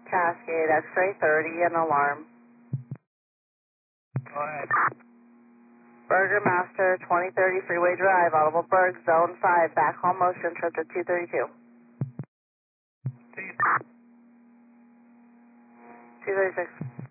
Cascade, X-ray 30, an alarm. Go ahead. Burgermaster, 2030 Freeway Drive, Audible Berg, Zone 5, back home motion, trip to 232. 236.